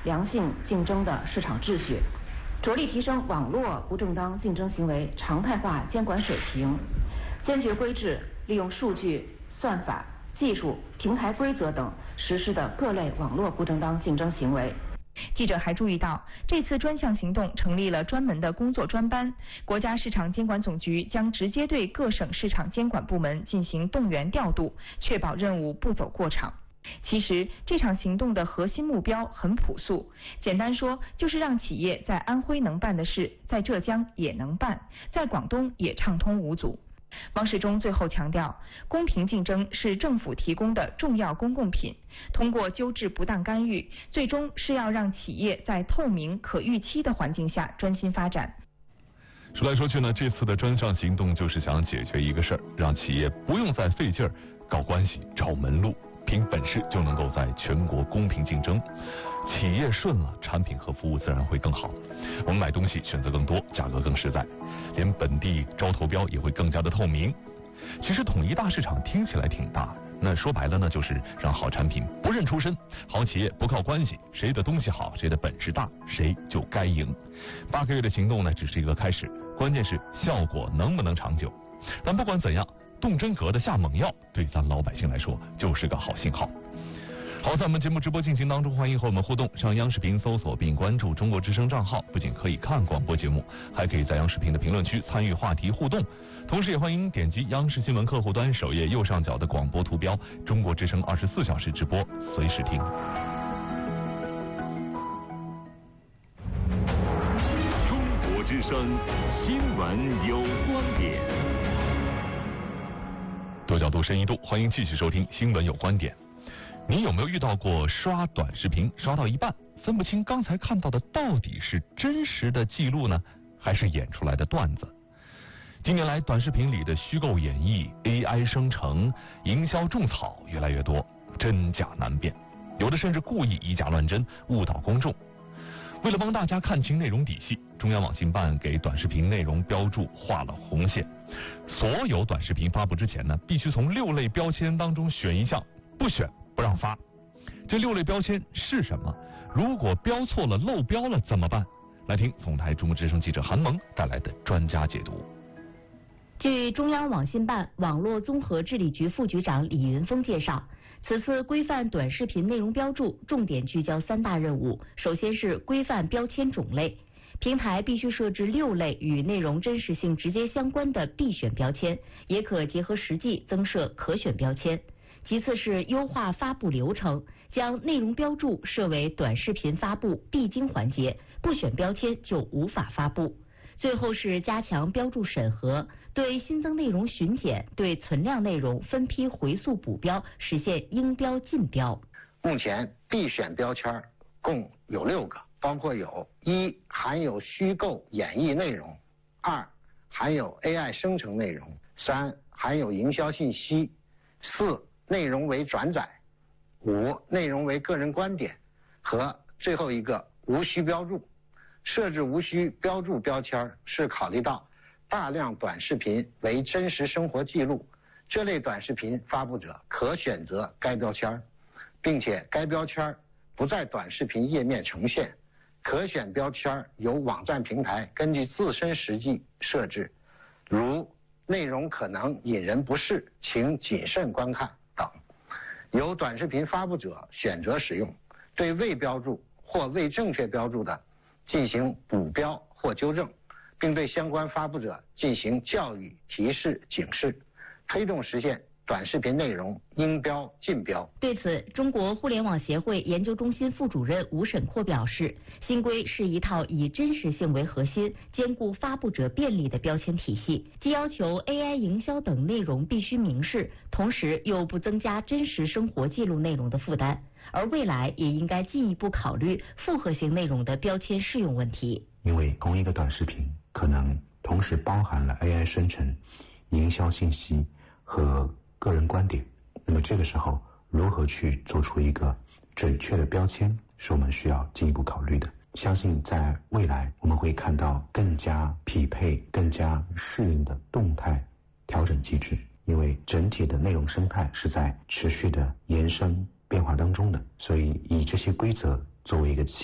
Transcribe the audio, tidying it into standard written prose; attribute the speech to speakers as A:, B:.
A: 良性竞争的市场秩序，着力提升网络不正当竞争行为常态化监管水平，坚决规制利用数据、算法、技术、平台规则等实施的各类网络不正当竞争行为。
B: 记者还注意到，这次专项行动成立了专门的工作专班，国家市场监管总局将直接对各省市场监管部门进行动员调度，确保任务不走过场。其实这场行动的核心目标很朴素，简单说就是让企业在安徽能办的事，在浙江也能办，在广东也畅通无阻。汪世忠最后强调，公平竞争是政府提供的重要公共品，通过纠治不当干预，最终是要让企业在透明可预期的环境下专心发展。
C: 说来说去呢，这次的专项行动就是想解决一个事儿，让企业不用再费劲儿搞关系、找门路，凭本事就能够在全国公平竞争。企业顺了，产品和服务自然会更好，我们买东西选择更多，价格更实在，连本地招投标也会更加的透明。其实统一大市场听起来挺大，那说白了呢，就是让好产品不认出身，好企业不靠关系，谁的东西好，谁的本事大，谁就该赢。8个月的行动呢，只是一个开始，关键是效果能不能长久。但不管怎样，动真格的下猛药，对咱老百姓来说就是个好信号。好，在我们节目直播进行当中，欢迎和我们互动，上央视频搜索并关注中国之声账号，不仅可以看广播节目，还可以在央视频的评论区参与话题互动。同时也欢迎点击央视新闻客户端首页右上角的广播图标，中国之声24小时直播，随时听。
D: 中国之声新闻有观点，
C: 多角度深一度，欢迎继续收听新闻有观点。你有没有遇到过刷短视频刷到一半，分不清刚才看到的到底是真实的记录呢，还是演出来的段子？近年来，短视频里的虚构演绎、AI 生成、营销种草越来越多，真假难辨，有的甚至故意以假乱真，误导公众。为了帮大家看清内容底细，中央网信办给短视频内容标注画了红线，所有短视频发布之前呢，必须从6类标签当中选一项，不选不让发。这6类标签是什么？如果标错了、漏标了怎么办？来听总台中国之声记者韩萌带来的专家解读。
E: 据中央网信办网络综合治理局副局长李云峰介绍，此次规范短视频内容标注重点聚焦3大任务。首先是规范标签种类，平台必须设置6类与内容真实性直接相关的必选标签，也可结合实际增设可选标签。其次是优化发布流程，将内容标注设为短视频发布必经环节，不选标签就无法发布。最后是加强标注审核，对新增内容巡检，对存量内容分批回溯补标，实现应标尽标。
F: 目前必选标签共有6个，包括有1含有虚构演绎内容，2含有 AI 生成内容，3含有营销信息，4内容为转载，5内容为个人观点，和最后一个无需标注。设置无需标注标签是考虑到大量短视频为真实生活记录，这类短视频发布者可选择该标签，并且该标签不在短视频页面呈现，可选标签由网站平台根据自身实际设置，如内容可能引人不适，请谨慎观看等，由短视频发布者选择使用，对未标注或未正确标注的进行补标或纠正，并对相关发布者进行教育、提示、警示，推动实现短视频内容应标尽标。
E: 对此，中国互联网协会研究中心副主任吴沈阔表示，新规是一套以真实性为核心，兼顾发布者便利的标签体系，既要求 AI 营销等内容必须明示，同时又不增加真实生活记录内容的负担。而未来也应该进一步考虑复合型内容的标签适用问题。
G: 因为同一个短视频可能同时包含了 AI 生成、营销信息和个人观点，那么这个时候如何去做出一个准确的标签，是我们需要进一步考虑的。相信在未来我们会看到更加匹配、更加适应的动态调整机制，因为整体的内容生态是在持续的延伸变化当中的，所以以这些规则作为一个起